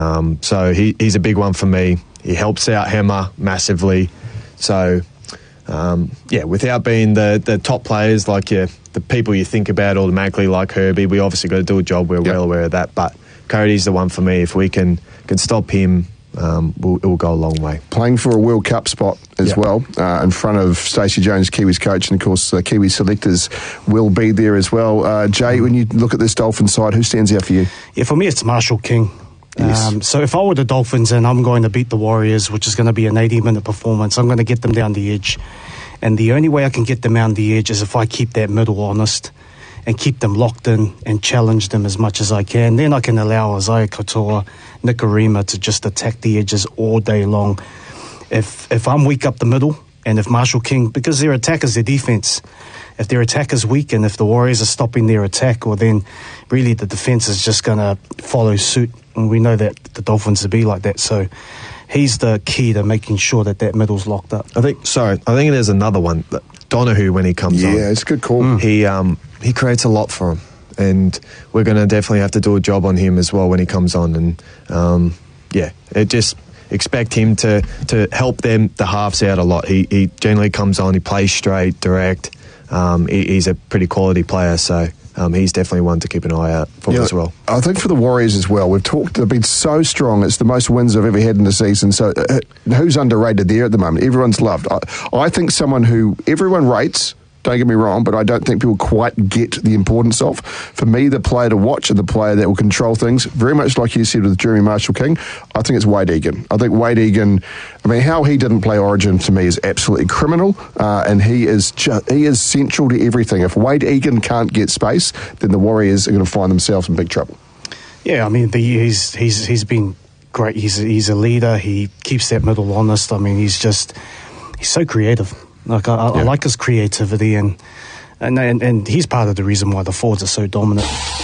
So he's a big one for me. He helps out Hammer massively. So, without being the top players like the people you think about automatically, like Herbie, we obviously got to do a job. We're well aware of that. But Cody's the one for me. If we can stop him, it will go a long way. Playing for a World Cup spot as well, in front of Stacey Jones, Kiwis coach, and of course Kiwi selectors will be there as well. Jay, when you look at this Dolphins side, who stands out for you? Yeah, for me it's Marshall King. Yes. So if I were the Dolphins and I'm going to beat the Warriors, which is going to be an 80-minute performance, I'm going to get them down the edge. And the only way I can get them down the edge is if I keep that middle honest and keep them locked in and challenge them as much as I can. Then I can allow Isaiah Katoa, Nikorima to just attack the edges all day long. If I'm weak up the middle, and if Marshall King, because their attack is their defense, if their attack is weak and if the Warriors are stopping their attack, well then really the defense is just going to follow suit. And we know that the Dolphins will be like that. So he's the key to making sure that middle's locked up. I think there's another one. Donahue, when he comes on. Yeah, it's a good call. He creates a lot for him. And we're going to definitely have to do a job on him as well when he comes on. And, just expect him to help the halves out a lot. He generally comes on, he plays straight, direct. He's a pretty quality player, so he's definitely one to keep an eye out for as well. I think for the Warriors as well, they've been so strong. It's the most wins I've ever had in the season. So who's underrated there at the moment? Everyone's loved. I think someone who everyone rates, don't get me wrong, but I don't think people quite get the importance of. For me, the player to watch and the player that will control things, very much like you said with Jeremy Marshall-King, I think it's Wade Egan. I think Wade Egan, how he didn't play Origin to me is absolutely criminal, and he is central to everything. If Wade Egan can't get space, then the Warriors are going to find themselves in big trouble. Yeah, he's been great. He's a leader. He keeps that middle honest. He's so creative. I like his creativity, and he's part of the reason why the Fords are so dominant.